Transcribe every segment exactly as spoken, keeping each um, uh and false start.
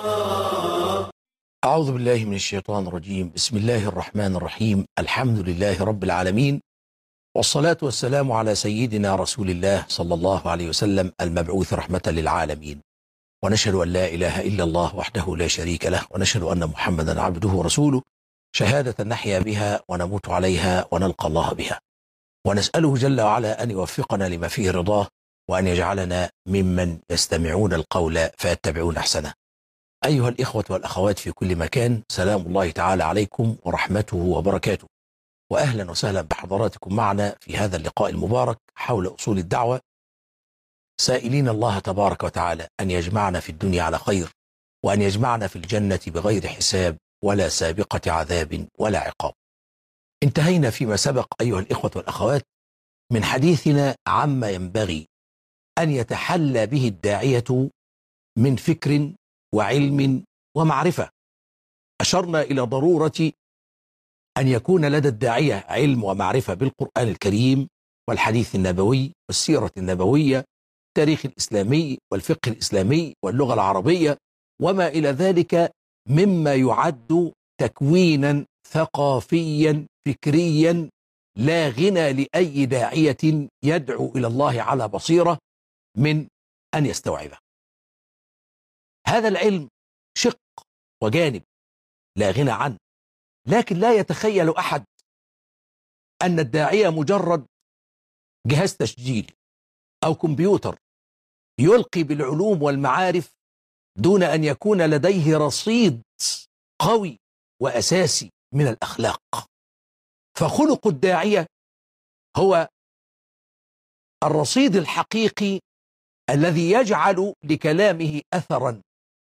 أعوذ بالله من الشيطان الرجيم. بسم الله الرحمن الرحيم. الحمد لله رب العالمين، والصلاة والسلام على سيدنا رسول الله صلى الله عليه وسلم المبعوث رحمة للعالمين. ونشهد أن لا إله إلا الله وحده لا شريك له، ونشهد أن محمدا عبده ورسوله، شهادة نحيا بها ونموت عليها ونلقى الله بها. ونسأله جل وعلا أن يوفقنا لما فيه رضاه، وأن يجعلنا ممن يستمعون القول فيتبعون أحسنه. أيها الإخوة والأخوات في كل مكان، سلام الله تعالى عليكم ورحمته وبركاته، وأهلا وسهلا بحضراتكم معنا في هذا اللقاء المبارك حول أصول الدعوة، سائلين الله تبارك وتعالى أن يجمعنا في الدنيا على خير، وأن يجمعنا في الجنة بغير حساب ولا سابقة عذاب ولا عقاب. انتهينا فيما سبق أيها الإخوة والأخوات من حديثنا عما ينبغي أن يتحلى به الداعية من فكر وعلم ومعرفة. أشرنا إلى ضرورة أن يكون لدى الداعية علم ومعرفة بالقرآن الكريم والحديث النبوي والسيرة النبوية، التاريخ الإسلامي والفقه الإسلامي واللغة العربية وما إلى ذلك مما يعد تكوينا ثقافيا فكريا لا غنى لأي داعية يدعو إلى الله على بصيرة من أن يستوعبه. هذا العلم شق وجانب لا غنى عنه، لكن لا يتخيل أحد أن الداعية مجرد جهاز تسجيل أو كمبيوتر يلقي بالعلوم والمعارف دون أن يكون لديه رصيد قوي وأساسي من الأخلاق. فخلق الداعية هو الرصيد الحقيقي الذي يجعل لكلامه أثرا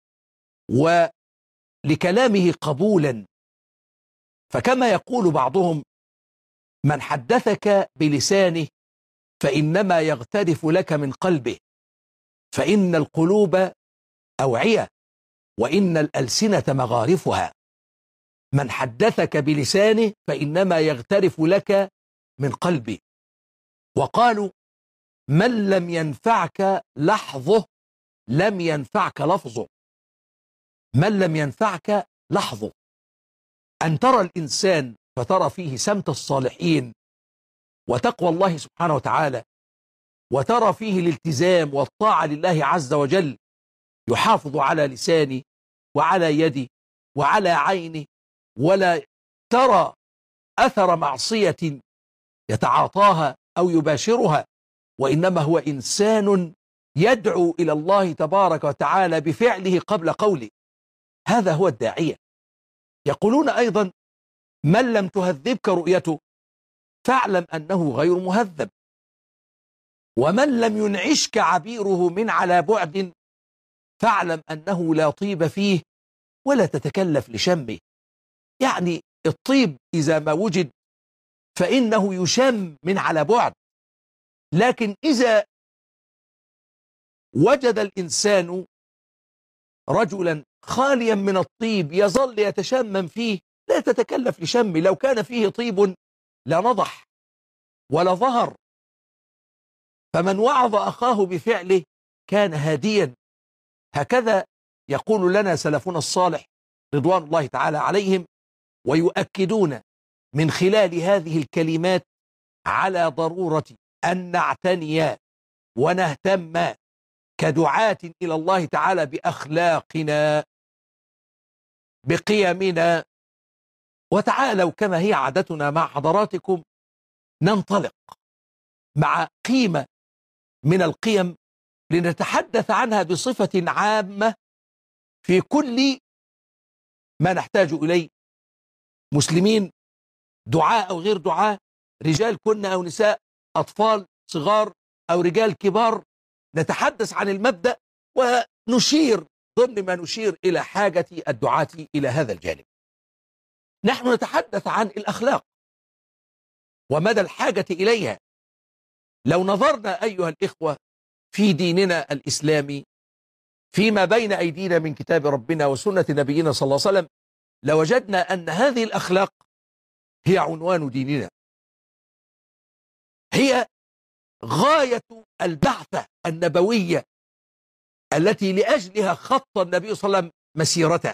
ولكلامه قبولا. فكما يقول بعضهم: من حدثك بلسانه فإنما يغترف لك من قلبه، فإن القلوب أوعية وإن الألسنة مغارفها. من حدثك بلسانه فإنما يغترف لك من قلبه. وقالوا: من لم ينفعك لحظه لم ينفعك لفظه. من لم ينفعك لحظه، أن ترى الإنسان فترى فيه سمت الصالحين وتقوى الله سبحانه وتعالى، وترى فيه الالتزام والطاعة لله عز وجل، يحافظ على لسانه وعلى يده وعلى عينه، ولا ترى أثر معصية يتعاطاها أو يباشرها، وإنما هو إنسان يدعو إلى الله تبارك وتعالى بفعله قبل قوله. هذا هو الداعية. يقولون أيضا: من لم تهذبك رؤيته فاعلم أنه غير مهذب. ومن لم ينعشك عبيره من على بعد فاعلم أنه لا طيب فيه ولا تتكلف لشمه. يعني الطيب إذا ما وجد فإنه يشم من على بعد، لكن إذا وجد الإنسان رجلا خاليا من الطيب يظل يتشمم فيه لا تتكلف لشمه. لو كان فيه طيب لنضح ولا ظهر. فمن وعظ أخاه بفعله كان هاديا. هكذا يقول لنا سلفنا الصالح رضوان الله تعالى عليهم، ويؤكدون من خلال هذه الكلمات على ضرورة أن نعتني ونهتم كدعاة إلى الله تعالى بأخلاقنا بقيمنا. وتعالوا كما هي عادتنا مع حضراتكم ننطلق مع قيمة من القيم لنتحدث عنها بصفة عامة في كل ما نحتاج إليه، مسلمين دعاء أو غير دعاء، رجال كنا أو نساء، أطفال صغار أو رجال كبار. نتحدث عن المبدأ ونشير ضمن ما نشير إلى حاجة الدعاة إلى هذا الجانب. نحن نتحدث عن الأخلاق ومدى الحاجة إليها. لو نظرنا أيها الإخوة في ديننا الإسلامي فيما بين أيدينا من كتاب ربنا وسنة نبينا صلى الله عليه وسلم لوجدنا أن هذه الأخلاق هي عنوان ديننا، هي غاية البعثة النبوية التي لأجلها خط النبي صلى الله عليه وسلم مسيرته.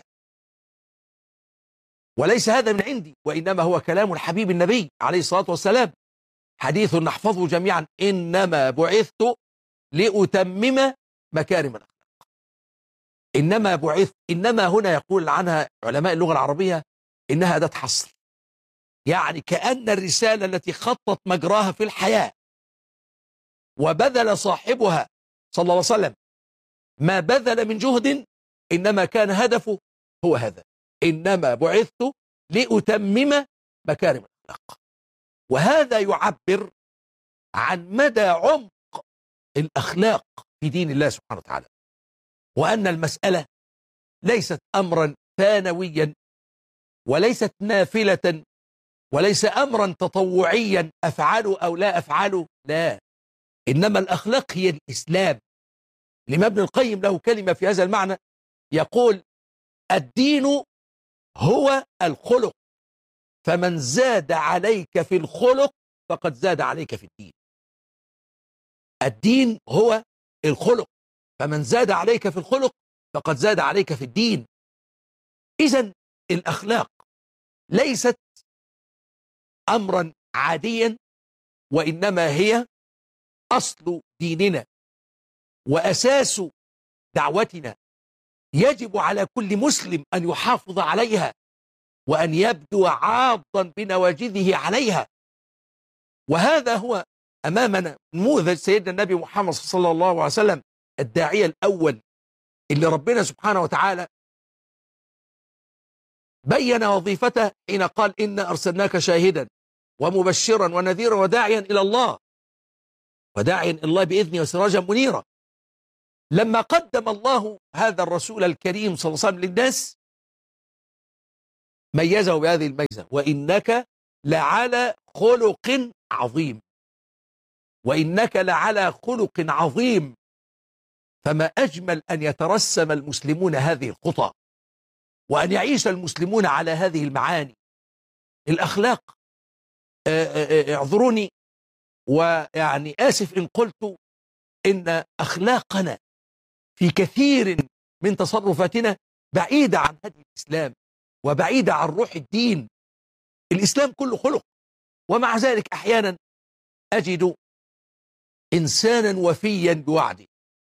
وليس هذا من عندي، وإنما هو كلام الحبيب النبي عليه الصلاة والسلام، حديث نحفظه جميعا: إنما بعثت لأتمم مكارم الأخلاق. إنما بعثت، إنما هنا يقول عنها علماء اللغة العربية إنها أداة حصر، يعني كأن الرسالة التي خطت مجراها في الحياة وبذل صاحبها صلى الله عليه وسلم ما بذل من جهد، إنما كان هدفه هو هذا: إنما بعثت لأتمم مكارم الأخلاق. وهذا يعبر عن مدى عمق الأخلاق في دين الله سبحانه وتعالى، وأن المسألة ليست أمرا ثانويا، وليست نافلة، وليس أمرا تطوعيا أفعله أو لا أفعله، لا، إنما الأخلاق هي الإسلام. الإمام ابن القيم له كلمة في هذا المعنى، يقول: الدين هو الخلق، فمن زاد عليك في الخلق فقد زاد عليك في الدين. الدين هو الخلق، فمن زاد عليك في الخلق فقد زاد عليك في الدين. إذن الأخلاق ليست أمرا عاديا، وإنما هي أصل ديننا وأساس دعوتنا. يجب على كل مسلم أن يحافظ عليها، وأن يبدو عاضا بنواجذه عليها. وهذا هو أمامنا نموذج سيدنا النبي محمد صلى الله عليه وسلم، الداعية الأول اللي ربنا سبحانه وتعالى بين وظيفته حين قال: إنا أرسلناك شاهدا ومبشرا ونذيرا وداعيا إلى الله، وداعيا إلى الله بإذنه وسراجا منيرا. لما قدم الله هذا الرسول الكريم صلى الله عليه وسلم للناس، ميزه بهذه الميزة: وإنك لعلى خلق عظيم. وإنك لعلى خلق عظيم. فما أجمل أن يترسم المسلمون هذه الخطى، وأن يعيش المسلمون على هذه المعاني. الأخلاق، اعذروني ويعني آسف إن قلت إن أخلاقنا في كثير من تصرفاتنا بعيدة عن هدي الإسلام، وبعيدة عن روح الدين. الإسلام كله خلق، ومع ذلك أحيانا أجد إنسانا وفيا بوعده،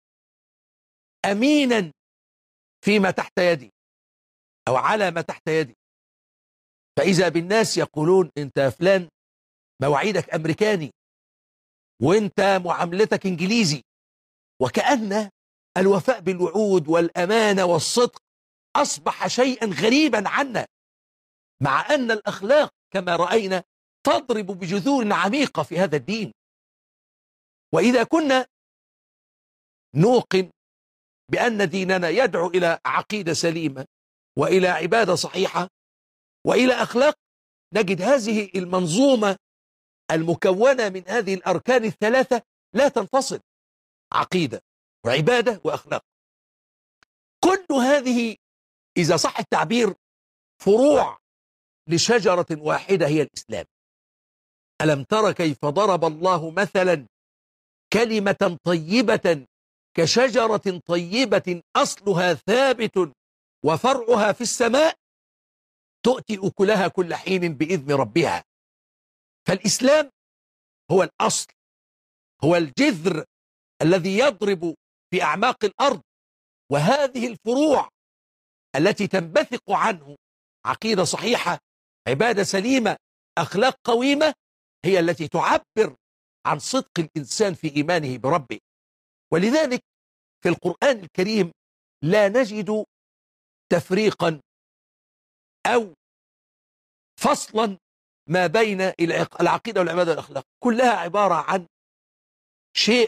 أمينا فيما تحت يدي أو على ما تحت يدي، فإذا بالناس يقولون: أنت يا فلان مواعيدك أمريكاني، وأنت معاملتك إنجليزي. وكأن الوفاء بالوعود والأمانة والصدق أصبح شيئا غريبا عنا، مع أن الأخلاق كما رأينا تضرب بجذور عميقة في هذا الدين. وإذا كنا نوقن بأن ديننا يدعو إلى عقيدة سليمة، وإلى عبادة صحيحة، وإلى أخلاق، نجد هذه المنظومة المكونة من هذه الأركان الثلاثة لا تنفصل: عقيدة وعبادة وأخلاق. كل هذه إذا صح التعبير فروع لشجرة واحدة هي الإسلام. ألم تر كيف ضرب الله مثلا كلمة طيبة كشجرة طيبة أصلها ثابت وفرعها في السماء، تؤتي أكلها كل حين بإذن ربها. فالإسلام هو الأصل، هو الجذر الذي يضرب في أعماق الأرض، وهذه الفروع التي تنبثق عنه عقيدة صحيحة، عبادة سليمة، أخلاق قويمة، هي التي تعبر عن صدق الإنسان في إيمانه بربه. ولذلك في القرآن الكريم لا نجد تفريقا أو فصلا ما بين العقيدة والعبادة والأخلاق، كلها عبارة عن شيء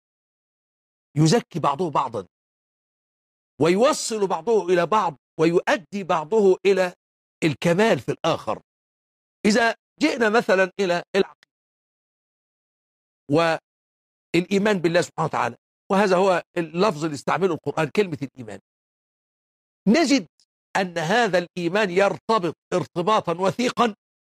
يزكي بعضه بعضا، ويوصل بعضه إلى بعض، ويؤدي بعضه إلى الكمال في الآخر. إذا جئنا مثلا إلى العقيدة والإيمان بالله سبحانه وتعالى، وهذا هو اللفظ اللي استعمله القرآن، كلمة الإيمان، نجد أن هذا الإيمان يرتبط ارتباطا وثيقا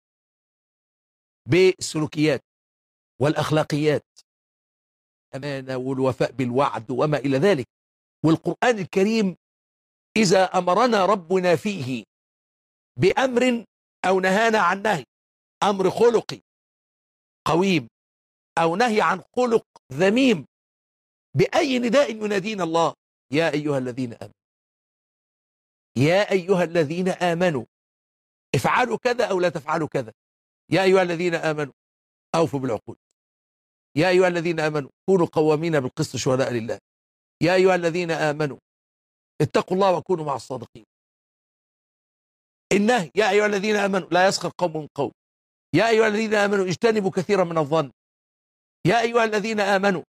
بالسلوكيات والأخلاقيات، الأمانة والوفاء بالوعد وما إلى ذلك. والقرآن الكريم إذا أمرنا ربنا فيه بأمر أو نهانا عن نهي، أمر خلقي قويم أو نهي عن خلق ذميم، بأي نداء ينادينا الله؟ يا أيها الذين آمنوا، يا أيها الذين آمنوا افعلوا كذا أو لا تفعلوا كذا. يا أيها الذين آمنوا أوفوا بالعقود. يا أيها الذين آمنوا كونوا قوامين بالقسط شهداء لله. يا أيها الذين آمنوا اتقوا الله وكونوا مع الصادقين. النهي يا أيها الذين آمنوا لا يسخر قوم من قوم. يا أيها الذين آمنوا اجتنبوا كثيرا من الظن. يا أيها الذين آمنوا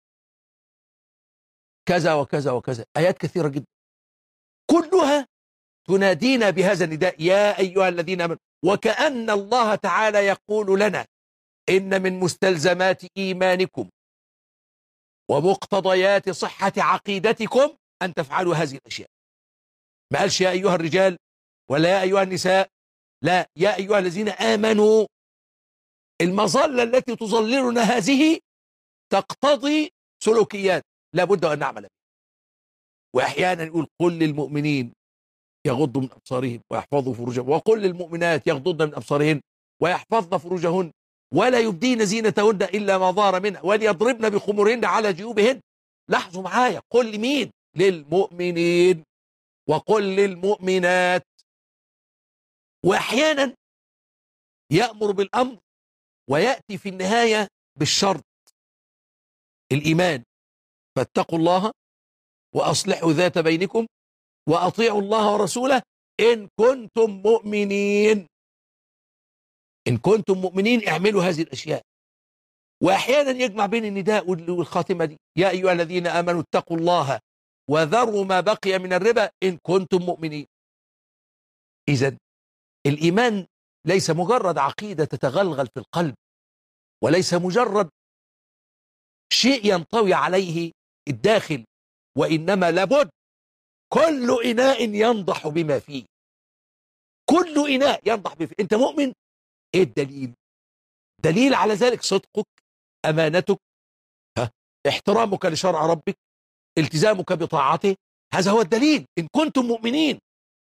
كذا وكذا وكذا، آيات كثيرة جدا كلها تنادينا بهذا النداء يا أيها الذين آمنوا، وكأن الله تعالى يقول لنا إن من مستلزمات إيمانكم ومقتضيات صحة عقيدتكم أن تفعلوا هذه الأشياء. ما قالش يا أيها الرجال ولا يا أيها النساء، لا، يا أيها الذين آمنوا. المظلة التي تظللنا هذه تقتضي سلوكيات لابد أن نعمل بها. وأحيانا يقول قل للمؤمنين يغضوا من أبصارهم ويحفظوا فروجهم، وقل للمؤمنات يغضضن من أبصارهن ويحفظن فروجهن ولا يبدين زينتهن إلا ما ظهر منها وليضربن بخمرهن على جيوبهن. لاحظوا معايا، قل لمين؟ للمؤمنين. وقل للمؤمنات. وأحيانا يأمر بالأمر ويأتي في النهاية بالشرط الإيمان، فاتقوا الله وأصلحوا ذات بينكم وأطيعوا الله ورسوله إن كنتم مؤمنين. إن كنتم مؤمنين اعملوا هذه الأشياء. وأحيانا يجمع بين النداء والخاتمة دي يا أيها الذين آمنوا اتقوا الله وذروا ما بقي من الربا إن كنتم مؤمنين. إذن الإيمان ليس مجرد عقيدة تتغلغل في القلب، وليس مجرد شيء ينطوي عليه الداخل، وإنما لابد كل إناء ينضح بما فيه. كل إناء ينضح بما فيه. أنت مؤمن؟ إيه الدليل؟ دليل على ذلك صدقك، أمانتك، ها؟ احترامك لشرع ربك، التزامك بطاعته. هذا هو الدليل إن كنتم مؤمنين.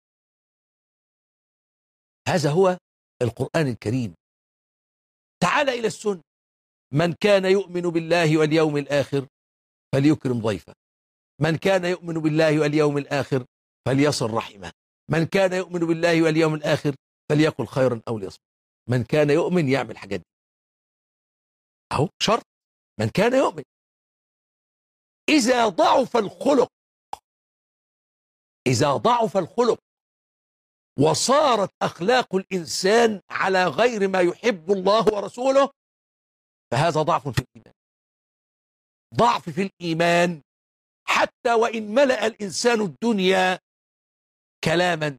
هذا هو القرآن الكريم. تعال إلى السنة. من كان يؤمن بالله واليوم الآخر فليكرم ضيفه. من كان يؤمن بالله واليوم الآخر فليصل رحمه. من كان يؤمن بالله واليوم الآخر فليقل خيرا أو ليصمت. من كان يؤمن يعمل حاجات دي. أهو شرط، من كان يؤمن. إذا ضعف الخلق، إذا ضعف الخلق وصارت أخلاق الإنسان على غير ما يحب الله ورسوله، فهذا ضعف في الإيمان. ضعف في الإيمان. حتى وإن ملأ الإنسان الدنيا كلاما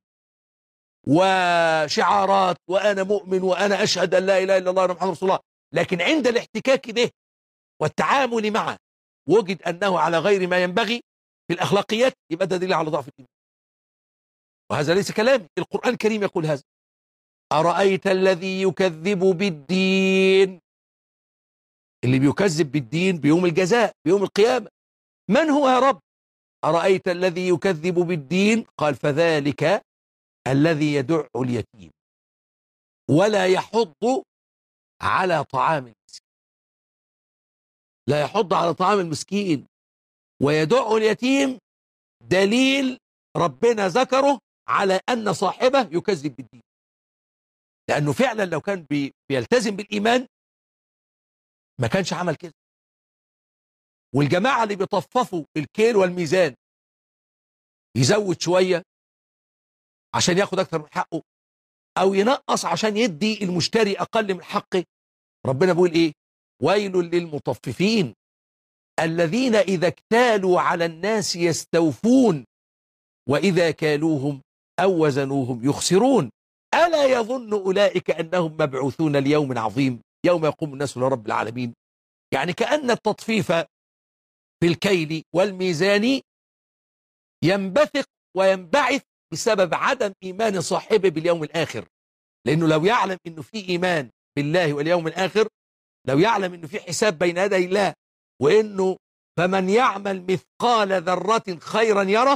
وشعارات وأنا مؤمن وأنا أشهد أن لا إله إلا الله وأن محمد رسول الله، لكن عند الاحتكاك به والتعامل معه وجد أنه على غير ما ينبغي في الأخلاقيات، يبقى ده دليل على ضعف الإيمان. وهذا ليس كلامي، القرآن الكريم يقول هذا. أرأيت الذي يكذب بالدين، اللي بيكذب بالدين بيوم الجزاء بيوم القيامة، من هو يا رب؟ أرأيت الذي يكذب بالدين، قال فذلك الذي يدع اليتيم ولا يحض على طعام المسكين. لا يحض على طعام المسكين ويدع اليتيم، دليل ربنا ذكره على أن صاحبه يكذب بالدين، لأنه فعلا لو كان بي بيلتزم بالإيمان ما كانش عمل كده. والجماعة اللي بيطففوا الكيل والميزان يزود شوية عشان ياخد أكثر من حقه، أو ينقص عشان يدي المشتري أقل من حقه، ربنا بيقول إيه؟ ويل للمطففين الذين إذا اكتالوا على الناس يستوفون وإذا كالوهم أو وزنوهم يخسرون ألا يظن أولئك أنهم مبعوثون ليوم عظيم يوم يقوم الناس لرب العالمين. يعني كأن التطفيف في الكيل والميزان ينبثق وينبعث بسبب عدم إيمان صاحبه باليوم الآخر، لأنه لو يعلم أنه في إيمان بالله واليوم الآخر، لو يعلم أنه في حساب بين يدي الله، وأنه فمن يعمل مثقال ذرة خيرا يره،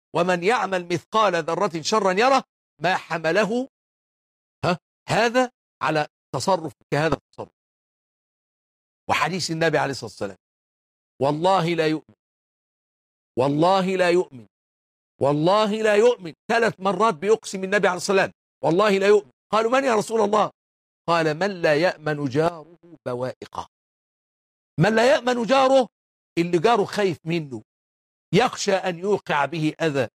ومن يعمل مثقال ذرة شرا يره ما حمله ها هذا على تصرف كهذا التصرف. وحديث النبي عليه الصلاة والسلام: والله لا يؤمن، والله لا يؤمن، والله لا يؤمن. ثلاث مرات بيقسم النبي عليه الصلاة والسلام والله لا يؤمن. قالوا: من يا رسول الله؟ قال: من لا يأمن جاره بوائقه. من لا يأمن جاره، اللي جاره خايف منه، يخشى أن يوقع به أذى،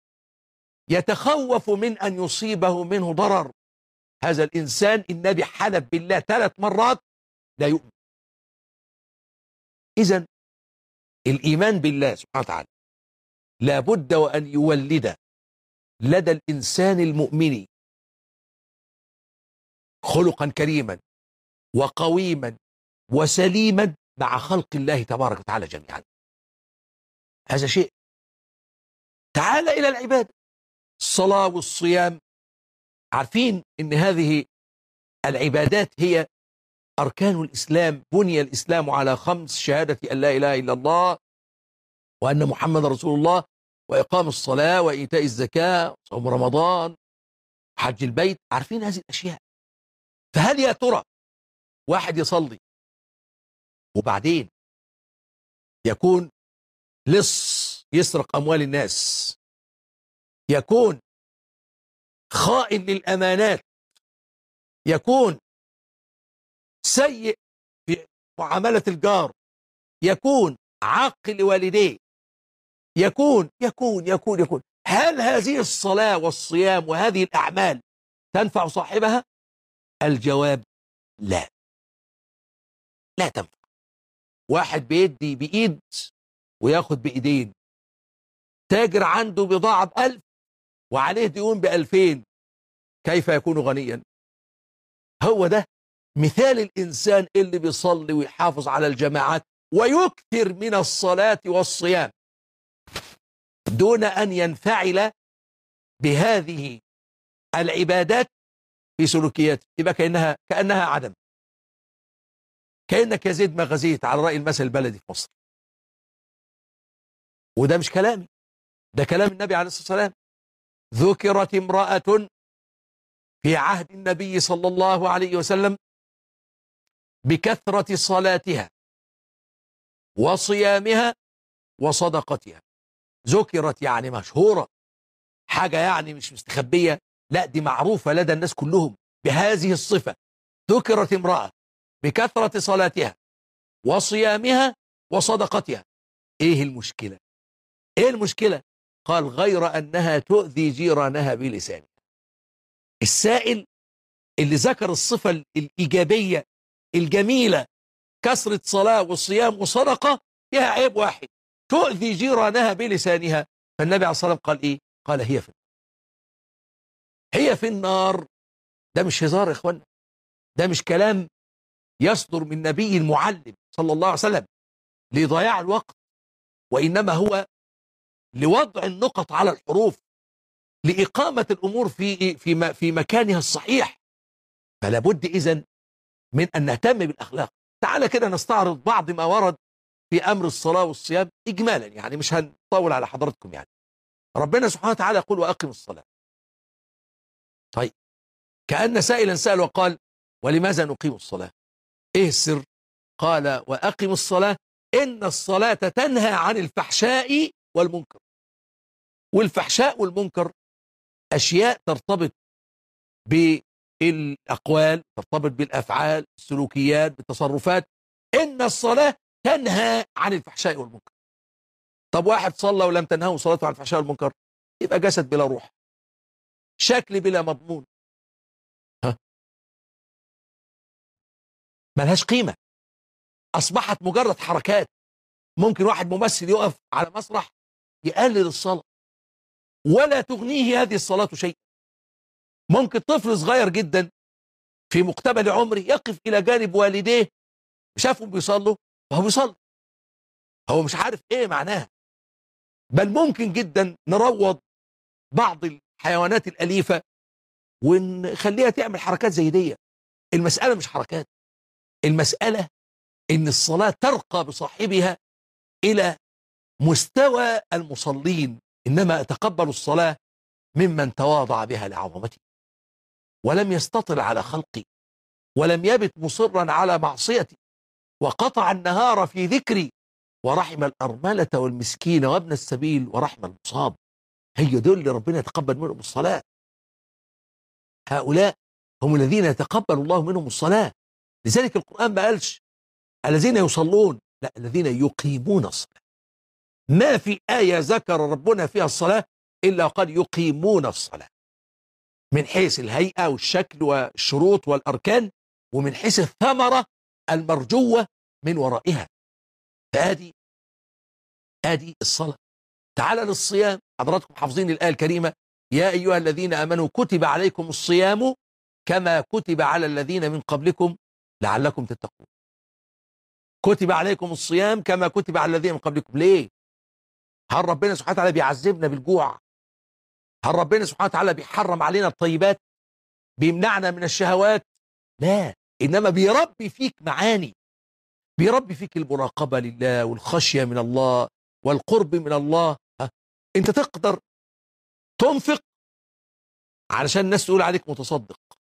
يتخوف من أن يصيبه منه ضرر. هذا الإنسان النبي حلف بالله ثلاث مرات لا يؤمن. إذن الإيمان بالله سبحانه وتعالى لابد وأن يولد لدى الإنسان المؤمن خلقا كريما وقويما وسليما مع خلق الله تبارك وتعالى جميعا. هذا شيء. تعال إلى العبادة، الصلاة والصيام. عارفين إن هذه العبادات هي أركان الإسلام. بني الإسلام على خمس: شهادة أن لا إله إلا الله وأن محمد رسول الله، وإقام الصلاة، وإيتاء الزكاة، وصوم رمضان، حج البيت. عارفين هذه الأشياء. فهل يا ترى واحد يصلي وبعدين يكون لص يسرق أموال الناس، يكون خائن للأمانات، يكون سيء في معاملة الجار، يكون عاق لوالديه، يكون يكون يكون يكون هل هذه الصلاة والصيام وهذه الأعمال تنفع صاحبها؟ الجواب لا، لا تنفع. واحد بيدي بإيد وياخد بإيدين، تاجر عنده بضاعة بألف وعليه ديون بألفين، كيف يكون غنيا؟ هو ده مثال الإنسان اللي بيصلي ويحافظ على الجماعات ويكثر من الصلاة والصيام دون أن ينفعل بهذه العبادات في سلوكياته، يبقى كأنها كأنها عدم. كأنك يا زيد ما غزيت، على رأي المثل البلدي في مصر. وده مش كلامي، ده كلام النبي عليه الصلاة والسلام. ذكرت امرأة في عهد النبي صلى الله عليه وسلم بكثرة صلاتها وصيامها وصدقتها. ذكرت يعني مشهورة، حاجة يعني مش مستخبية، لا دي معروفة لدى الناس كلهم بهذه الصفة. ذكرت امرأة بكثرة صلاتها وصيامها وصدقتها. ايه المشكلة؟ ايه المشكلة؟ قال: غير أنها تؤذي جيرانها بلسانها. السائل اللي ذكر الصفة الإيجابية الجميلة، كثرة صلاة وصيام وصدقة، فيها عيب واحد: تؤذي جيرانها بلسانها. فالنبي عليه الصلاة والسلام قال ايه؟ قال: هي في النار. هي في النار. ده مش هزار يا اخوانا، ده مش كلام يصدر من نبي المعلم صلى الله عليه وسلم لضياع الوقت، وإنما هو لوضع النقط على الحروف، لإقامة الأمور في في في مكانها الصحيح. فلا بد إذن من أن نهتم بالأخلاق. تعالى كده نستعرض بعض ما ورد في أمر الصلاة والصيام إجمالا، يعني مش هنطول على حضراتكم. يعني ربنا سبحانه وتعالى يقول: وأقم الصلاة. طيب، كأن سائلا سأل وقال: ولماذا نقيم الصلاة؟ إيه السر؟ قال: وأقم الصلاة إن الصلاة تنهى عن الفحشاء والمنكر. والفحشاء والمنكر أشياء ترتبط بالأقوال، ترتبط بالأفعال، السلوكيات، بالتصرفات. إن الصلاة تنهى عن الفحشاء والمنكر. طب واحد صلى ولم تنهه صلاته عن الفحشاء والمنكر، يبقى جسد بلا روح، شكل بلا مضمون، ها، ملهاش قيمة، أصبحت مجرد حركات. ممكن واحد ممثل يقف على مسرح يقلل الصلاة ولا تغنيه هذه الصلاة شيء. ممكن طفل صغير جدا في مقتبل عمره يقف إلى جانب والديه، شافهم بيصلوا وهو بيصلي، هو مش عارف إيه معناها. بل ممكن جدا نروض بعض الحيوانات الأليفة ونخليها تعمل حركات زي دي. المسألة مش حركات، المسألة إن الصلاة ترقى بصاحبها إلى مستوى المصلين إنما أتقبل الصلاة ممن تواضع بها لعظمتي ولم يستطل على خلقي ولم يبت مصرا على معصيتي وقطع النهار في ذكري ورحم الأرملة والمسكين وابن السبيل ورحم المصاب. هي دول اللي ربنا يتقبل منهم الصلاة. هؤلاء هم الذين يتقبل الله منهم الصلاة. لذلك القرآن ما قالش الذين يصلون، لا، الذين يقيمون الصلاة. ما في آية ذكر ربنا فيها الصلاة إلا قال يقيمون الصلاة، من حيث الهيئة والشكل والشروط والأركان، ومن حيث الثمرة المرجوة من ورائها. فآدي آدي الصلاة. تعال للصيام. حضراتكم حافظين الآية الكريمة: يا أيها الذين آمنوا كتب عليكم الصيام كما كتب على الذين من قبلكم لعلكم تتقون. كتب عليكم الصيام كما كتب على الذين من قبلكم. ليه؟ هل ربنا سبحانه وتعالى بيعذبنا بالجوع؟ هل ربنا سبحانه وتعالى بيحرم علينا الطيبات؟ بيمنعنا من الشهوات؟ لا، إنما بيربي فيك معاني، بيربي فيك المراقبة لله والخشية من الله والقرب من الله. ها؟ انت تقدر تنفق علشان الناس تقول عليك متصدق،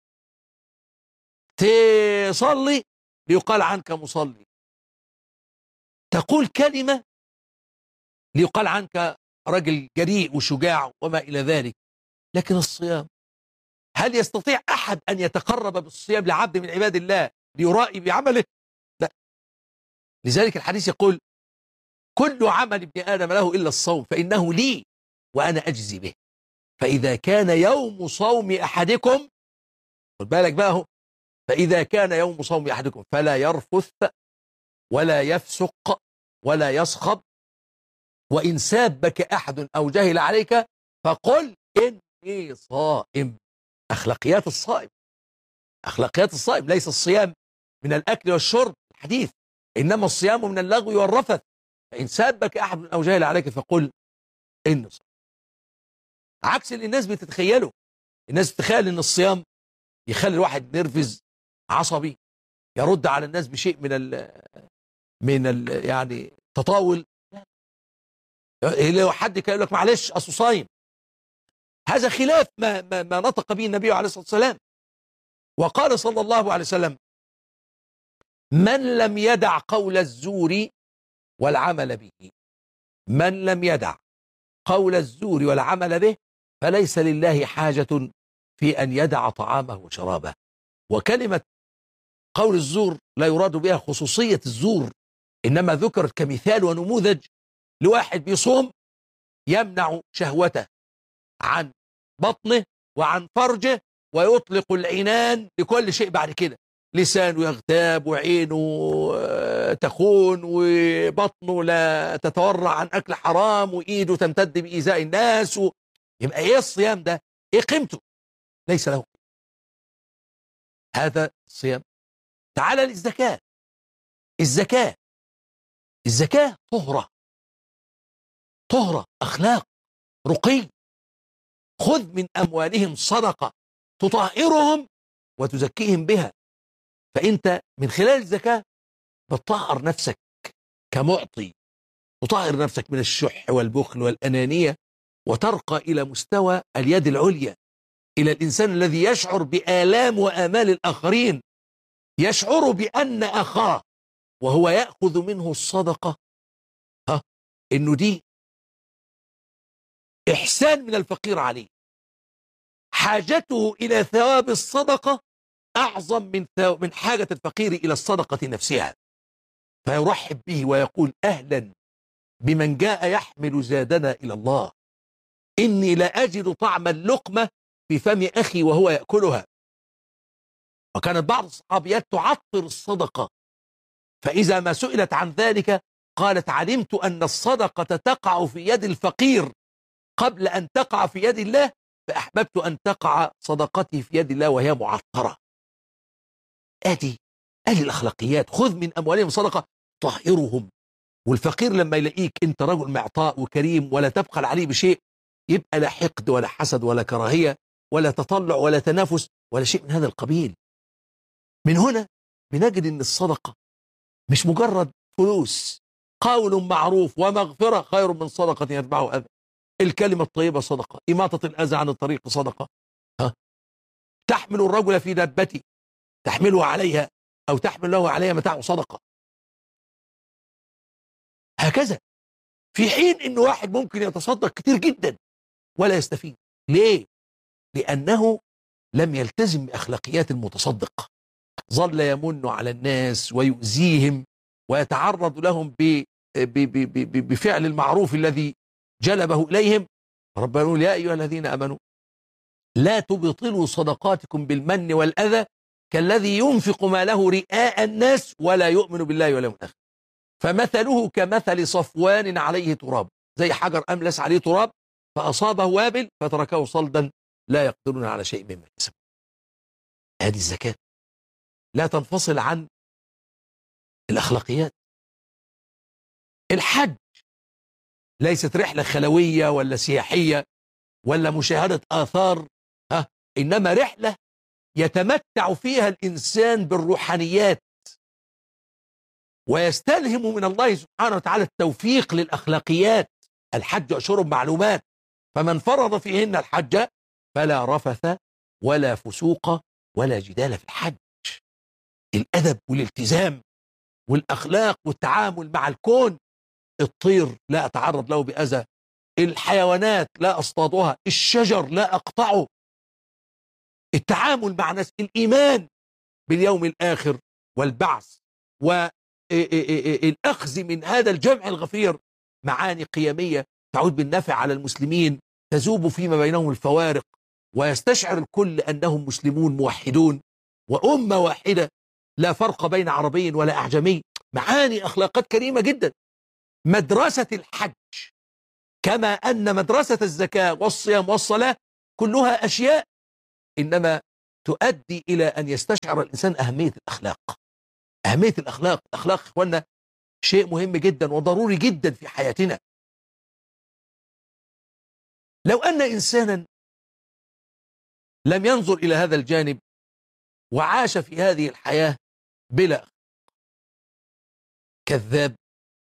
تصلي ليقال عنك مصلي، تقول كلمة ليقال عنك رجل جريء وشجاع وما إلى ذلك. لكن الصيام، هل يستطيع أحد أن يتقرب بالصيام لعبد من عباد الله ليرائي بعمله؟ لا. لذلك الحديث يقول: كل عمل ابن آدم له إلا الصوم فإنه لي وأنا أجزي به. فإذا كان يوم صوم أحدكم، خد بالك بقى اهو، فإذا كان يوم صوم أحدكم فلا يرفث ولا يفسق ولا يصخب، وإن سابك أحد أو جهل عليك فقل إني صائم. أخلاقيات الصائم، أخلاقيات الصائم. ليس الصيام من الأكل والشرب الحديث، إنما الصيام من اللغو والرفث. فإن سابك أحد أو جهل عليك فقل إني صائم. عكس اللي الناس بتتخيله. الناس بتتخيل إن الصيام يخلي الواحد نرفز عصبي، يرد على الناس بشيء من ال من ال يعني تطاول. لو حد كان يقول لك معلش أصله صايم، هذا خلاف ما, ما, ما نطق به النبي عليه الصلاة والسلام. وقال صلى الله عليه وسلم: من لم يدع قول الزور والعمل به، من لم يدع قول الزور والعمل به فليس لله حاجة في أن يدع طعامه وشرابه. وكلمة قول الزور لا يراد بها خصوصية الزور، إنما ذكرت كمثال ونموذج لواحد بيصوم يمنع شهوته عن بطنه وعن فرجه ويطلق العنان لكل شيء بعد كده. لسانه يغتاب وعينه تخون وبطنه لا تتورع عن أكل حرام وإيده تمتد بإيذاء الناس و... يبقى إيه الصيام ده؟ إيه قيمته؟ ليس له. هذا الصيام. تعال للزكاة. الزكاة الزكاة طهرة، طهرة، أخلاق، رقي. خذ من أموالهم صدقة تطهرهم وتزكيهم بها. فأنت من خلال الزكاة بتطهر نفسك كمعطي، تطهر نفسك من الشح والبخل والأنانية، وترقى إلى مستوى اليد العليا، إلى الإنسان الذي يشعر بآلام وآمال الآخرين، يشعر بأن أخاه وهو يأخذ منه الصدقة ها إنه دي إحسان من الفقير عليه، حاجته إلى ثواب الصدقة أعظم من من حاجة الفقير إلى الصدقة نفسها، فيرحب به ويقول: أهلا بمن جاء يحمل زادنا إلى الله، إني لا أجد طعم اللقمة في فم أخي وهو يأكلها. وكانت بعض الصحابيات تعطر الصدقة، فإذا ما سئلت عن ذلك قالت: علمت أن الصدقة تقع في يد الفقير قبل أن تقع في يد الله، فأحببت أن تقع صدقتي في يد الله وهي معطرة. آدي آدي الأخلاقيات. خذ من أموالهم صدقة طهرهم. والفقير لما يلاقيك أنت رجل معطاء وكريم ولا تبخل عليه بشيء، يبقى لا حقد ولا حسد ولا كراهية ولا تطلع ولا تنافس ولا شيء من هذا القبيل. من هنا بنجد أن الصدقة مش مجرد فلوس. قول معروف ومغفرة خير من صدقة يتبعه أذى. الكلمة الطيبة صدقة، إماطة الأذى عن الطريق صدقة، ها؟ تحمل الرجل في دابته تحمله عليها أو تحمل له عليها متاعه صدقة. هكذا، في حين إن واحد ممكن يتصدق كتير جدا ولا يستفيد. ليه؟ لأنه لم يلتزم بأخلاقيات المتصدق، ظل يمن على الناس ويؤذيهم ويتعرض لهم ب ب- ب- ب- بفعل المعروف الذي جلبه إليهم. ربنا يقول يا أيها الذين آمنوا لا تبطلوا صدقاتكم بالمن والأذى كالذي ينفق ماله رئاء الناس ولا يؤمن بالله واليوم الآخر فمثله كمثل صفوان عليه تراب، زي حجر أملس عليه تراب فأصابه وابل فتركه صلدا لا يقدرون على شيء مما كسبوا. هذه الزكاة لا تنفصل عن الأخلاقيات. الحج ليست رحلة خلوية ولا سياحية ولا مشاهدة آثار، ها، إنما رحلة يتمتع فيها الإنسان بالروحانيات ويستلهم من الله سبحانه وتعالى التوفيق للأخلاقيات. الحج أشهر معلومات، فمن فرض فيهن الحج فلا رفث ولا فسوق ولا جدال في الحج. الأدب والالتزام والأخلاق والتعامل مع الكون. الطير لا أتعرض له بأذى، الحيوانات لا أصطادها، الشجر لا أقطعه، التعامل مع ناس، الإيمان باليوم الآخر والبعث والأخذ من هذا الجمع الغفير معاني قيمية تعود بالنفع على المسلمين، تذوب فيما بينهم الفوارق ويستشعر الكل أنهم مسلمون موحدون وأمة واحدة لا فرق بين عربي ولا أعجمي. معاني أخلاقات كريمة جدا. مدرسة الحج كما أن مدرسة الزكاة والصيام والصلاة كلها أشياء إنما تؤدي إلى أن يستشعر الإنسان أهمية الأخلاق. أهمية الأخلاق. الأخلاق إخواننا شيء مهم جدا وضروري جدا في حياتنا. لو أن إنسانا لم ينظر إلى هذا الجانب وعاش في هذه الحياة بلا أخلاق، كذاب،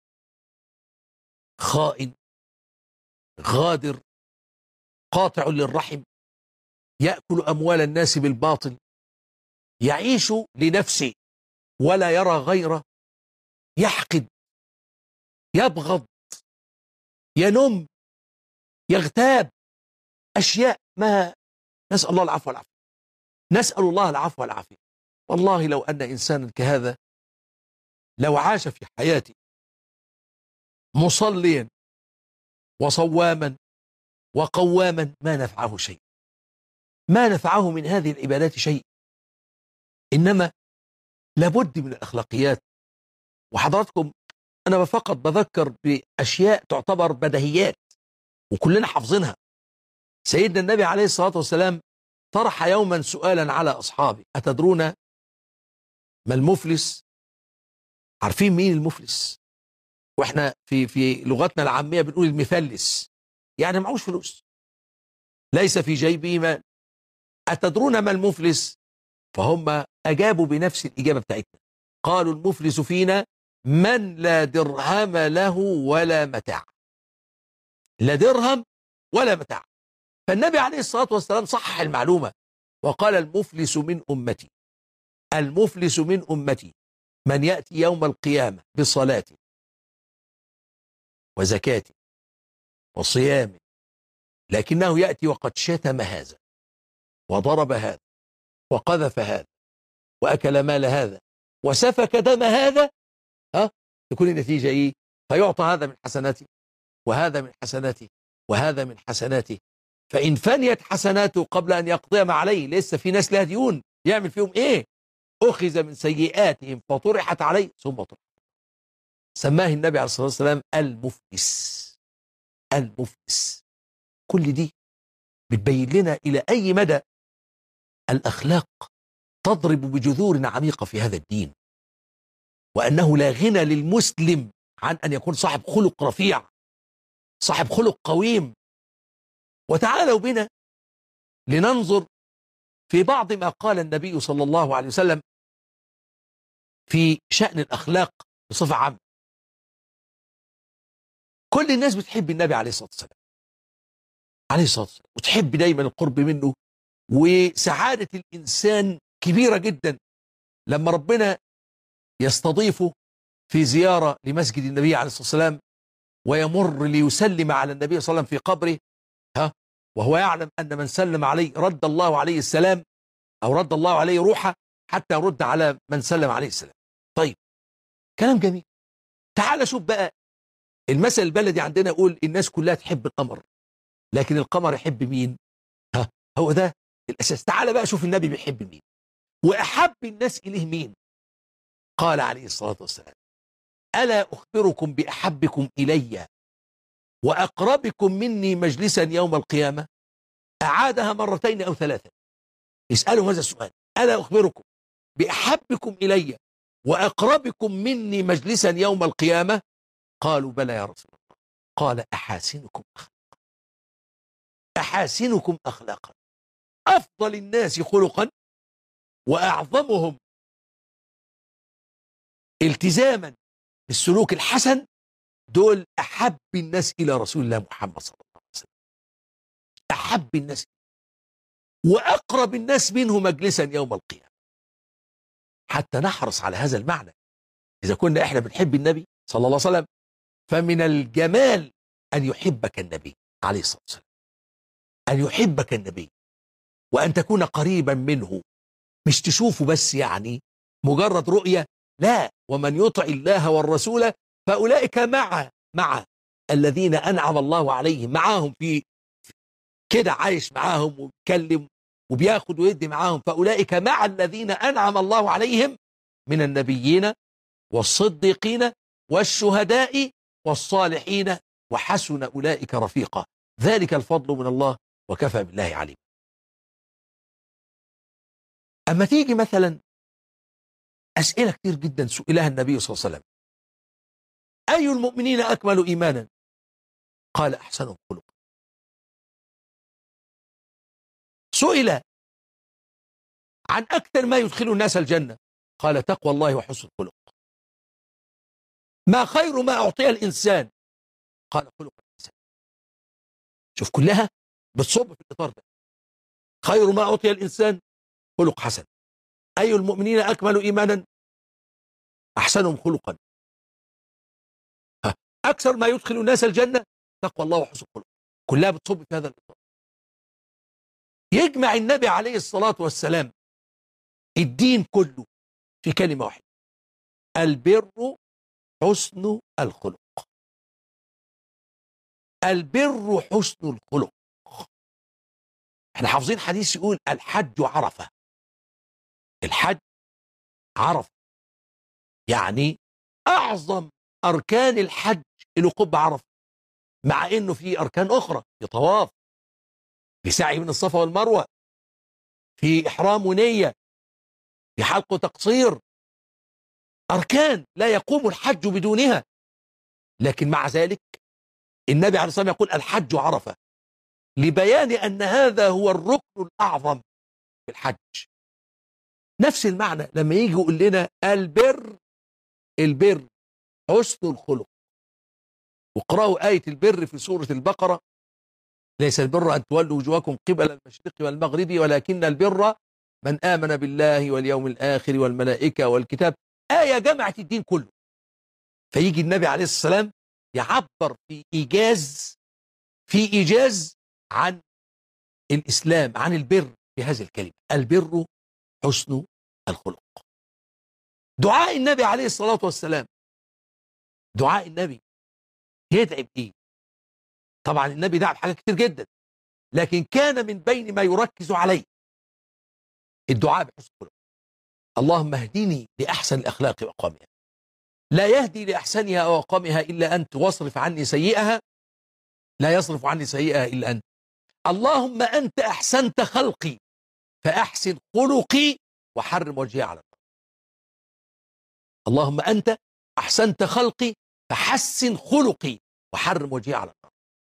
خائن، غادر، قاطع للرحم، يأكل أموال الناس بالباطل، يعيش لنفسه ولا يرى غيره، يحقد، يبغض، ينم، يغتاب، أشياء ما نسأل الله العفو والعافية. نسأل الله العفو والعافية. والله لو أن إنسانا كهذا لو عاش في حياته مصليا وصواما وقواما ما نفعه شيء، ما نفعه من هذه العبادات شيء، إنما لابد من الأخلاقيات. وحضراتكم أنا فقط بذكر بأشياء تعتبر بديهيات وكلنا حافظينها. سيدنا النبي عليه الصلاة والسلام طرح يوما سؤالا على أصحابه: أتدرون ما المفلس؟ عارفين مين المفلس؟ واحنا في في لغتنا العامية بنقول المفلس، يعني معهوش فلوس، ليس في جيبه مال. أتدرون ما المفلس؟ فهم أجابوا بنفس الإجابة بتاعتنا، قالوا المفلس فينا من لا درهم له ولا متاع. لا درهم ولا متاع. فالنبي عليه الصلاة والسلام صحح المعلومة وقال المفلس من أمتي، المفلس من أمتي من يأتي يوم القيامة بصلاة وزكاة وصيام لكنه يأتي وقد شتم هذا وضرب هذا وقذف هذا وأكل مال هذا وسفك دم هذا، ها، تكون النتيجة إيه؟ فيعطى هذا من حسناته وهذا من حسناته وهذا من حسناته، فإن فنيت حسناته قبل أن يقضي ما عليه، لسه في ناس لها ديون، يعمل فيهم إيه؟ أخذ من سيئاتهم فطرحت عليه ثم طرح. سماه النبي عليه الصلاة والسلام المفلس. المفلس. كل دي بتبين لنا إلى أي مدى الأخلاق تضرب بجذور عميقة في هذا الدين، وأنه لا غنى للمسلم عن أن يكون صاحب خلق رفيع، صاحب خلق قويم. وتعالوا بنا لننظر في بعض ما قال النبي صلى الله عليه وسلم في شأن الأخلاق بصفة عامة. كل الناس بتحب النبي عليه الصلاة والسلام، عليه الصلاة والسلام، وتحب دايما القرب منه. وسعادة الإنسان كبيرة جدا لما ربنا يستضيفه في زيارة لمسجد النبي عليه الصلاة والسلام، ويمر ليسلم على النبي صلى الله عليه وسلم في قبره، ها وهو يعلم أن من سلم عليه رد الله عليه السلام، أو رد الله عليه روحه حتى يرد على من سلم عليه السلام. طيب، كلام جميل. تعال شوف بقى المثل البلدي عندنا يقول الناس كلها تحب القمر، لكن القمر يحب مين؟ ها هو ده الأساس. تعال بقى شوف النبي بيحب مين، وأحب الناس إليه مين. قال عليه الصلاة والسلام: ألا أخبركم بأحبكم إلي وأقربكم مني مجلسا يوم القيامة؟ أعادها مرتين أو ثلاثة، اسألوا هذا السؤال: ألا أخبركم بأحبكم إلي وأقربكم مني مجلسا يوم القيامة؟ قالوا: بلى يا رسول الله. قال: أحاسنكم أخلاقا. أحاسنكم أخلاقا، أفضل الناس خلقا وأعظمهم التزاما بالسلوك الحسن، دول أحب الناس إلى رسول الله محمد صلى الله عليه وسلم. أحب الناس وأقرب الناس منه مجلسا يوم القيامة. حتى نحرص على هذا المعنى. إذا كنا إحنا بنحب النبي صلى الله عليه وسلم، فمن الجمال أن يحبك النبي عليه الصلاة والسلام، أن يحبك النبي وأن تكون قريبا منه، مش تشوفه بس يعني مجرد رؤية، لا. ومن يطع الله والرسول فأولئك مع مع الذين أنعم الله عليهم، معاهم في كده، عايش معاهم وبيتكلم وبياخد ويدي معاهم. فأولئك مع الذين أنعم الله عليهم من النبيين والصديقين والشهداء والصالحين وحسن أولئك رفيقا، ذلك الفضل من الله وكفى بالله عليم. أما تيجي مثلا أسئلة كتير جدا سئلها النبي صلى الله عليه وسلم: أي المؤمنين أكمل إيمانا؟ قال: أحسنهم خلقا. سئل عن أكثر ما يدخل الناس الجنة، قال: تقوى الله وحسن الخلق. ما خير ما أعطي الإنسان؟ قال: خلق الإنسان. شوف كلها بتصب في الإطار ده. خير ما أعطي الإنسان خلق حسن. أي المؤمنين أكمل إيمانا؟ أحسنهم خلقا. أكثر ما يدخل الناس الجنة تقوى الله وحسن الخلق. كلها بتصب في هذا الإطار. يجمع النبي عليه الصلاة والسلام الدين كله في كلمة واحدة: البر حسن الخلق. البر حسن الخلق. احنا حافظين حديث يقول: الحج عرفة. الحج عرفة، يعني أعظم أركان الحج الوقوف بعرفة، مع إنه في أركان أخرى، في طواف، في سعي من الصفا والمروة، في إحرام ونية، في حلق وتقصير، أركان لا يقوم الحج بدونها. لكن مع ذلك النبي عليه الصلاة والسلام يقول: الحج عرفة، لبيان أن هذا هو الركن الأعظم في الحج. نفس المعنى لما يجي يقول لنا البر، البر حسن الخلق. واقرأوا آية البر في سورة البقرة: ليس البر أن تولوا وجوهكم قبل المشرق والمغرب ولكن البر من آمن بالله واليوم الآخر والملائكة والكتاب. آية جمعت الدين كله. فيجي النبي عليه الصلاة والسلام يعبر في إيجاز في إيجاز عن الإسلام، عن البر في هذه الكلمة: البر حسن الخلق. دعاء النبي عليه الصلاة والسلام، دعاء النبي يدعي بإيه؟ طبعا النبي دعا بحاجات كتير جدا، لكن كان من بين ما يركز عليه الدعاء بحسن الخلق: اللهم اهدني لأحسن الأخلاق وأقامها، لا يهدي لأحسنها وأقامها إلا أنت، واصرف عني سيئها، لا يصرف عني سيئها إلا أنت. اللهم أنت أحسنت خلقي فأحسن خلقي وحرم وجهي على النار. اللهم أنت أحسنت خلقي فحسن خلقي وحرم وجهي على النار.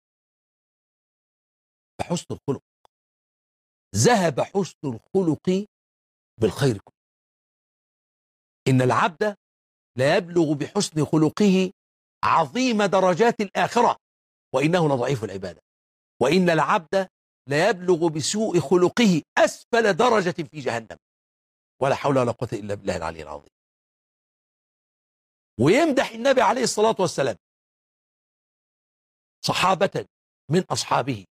فحسن الخلق، ذهب حسن الخلق بالخير كله. إن العبد لا يبلغ بحسن خلقه عظيم درجات الآخرة وإنه لضعيف العبادة. وإن العبد لا يبلغ بسوء خلقه أسفل درجة في جهنم، ولا حول ولا قوة إلا بالله العلي العظيم. ويمدح النبي عليه الصلاة والسلام صحابة من أصحابه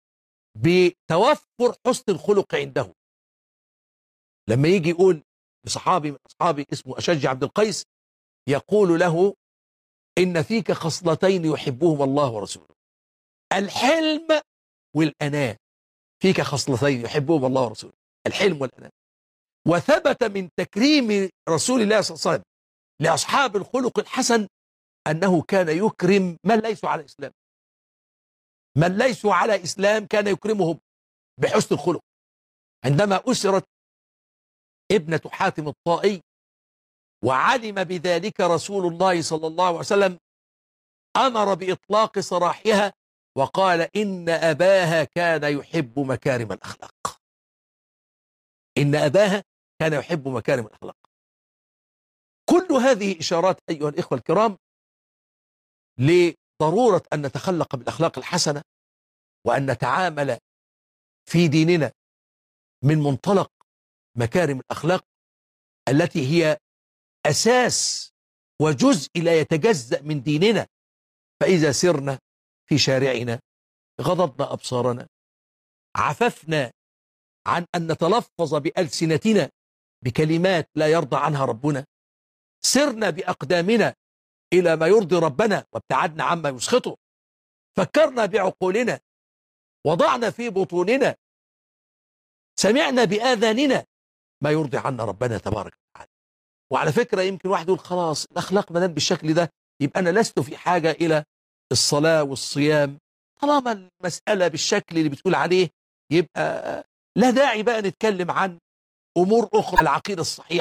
بتوفر حسن الخلق عنده. لما يجي يقول لصحابي من أصحابي اسمه أشج عبد القيس، يقول له: إن فيك خصلتين يحبهما الله ورسوله، الحلم والأناة. فيك خصلتين يحبهما الله ورسوله، الحلم والأناة. وثبت من تكريم رسول الله صلى الله عليه وسلم لأصحاب الخلق الحسن أنه كان يكرم من ليسوا على إسلام، من ليسوا على إسلام كان يكرمهم بحسن الخلق. عندما أسرت ابنة حاتم الطائي وعلم بذلك رسول الله صلى الله عليه وسلم، أمر بإطلاق سراحها وقال: إن أباها كان يحب مكارم الأخلاق. إن أباها كان يحب مكارم الأخلاق. كل هذه إشارات أيها الإخوة الكرام لضرورة أن نتخلق بالأخلاق الحسنة، وأن نتعامل في ديننا من منطلق مكارم الأخلاق التي هي أساس وجزء لا يتجزأ من ديننا. فإذا سرنا في شارعنا غضضنا أبصارنا، عففنا عن أن نتلفظ بألسنتنا بكلمات لا يرضى عنها ربنا، سرنا بأقدامنا إلى ما يرضي ربنا وابتعدنا عما يسخطه، فكرنا بعقولنا، وضعنا في بطوننا، سمعنا بآذاننا ما يرضي عنا ربنا تبارك وتعالى. وعلى فكرة يمكن واحد يقول: خلاص الأخلاق ما دام بالشكل ده يبقى أنا لست في حاجة إلى الصلاة والصيام. طالما المسألة بالشكل اللي بتقول عليه يبقى لا داعي بقى نتكلم عن أمور أخرى، العقيدة الصحيحة